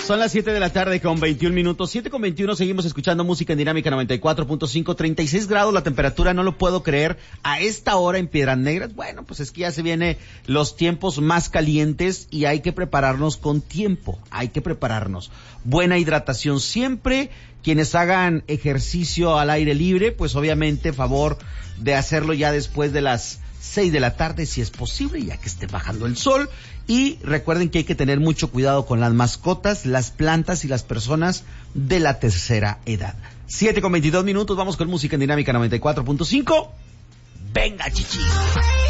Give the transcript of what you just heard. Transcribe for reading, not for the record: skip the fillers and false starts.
Son las 7 de la tarde con 21 minutos. 7 con 21, seguimos escuchando música en Dinámica 94.5. 36 grados la temperatura, no lo puedo creer. A esta hora en Piedras Negras, bueno, pues es que ya se vienen los tiempos más calientes y hay que prepararnos con tiempo. Hay que prepararnos. Buena hidratación siempre. Quienes hagan ejercicio al aire libre, pues obviamente favor de hacerlo ya después de las 6 de la tarde, si es posible, ya que esté bajando el sol. Y recuerden que hay que tener mucho cuidado con las mascotas, las plantas y las personas de la tercera edad. 7 con 22 minutos, vamos con música en Dinámica 94.5. Venga, chichi.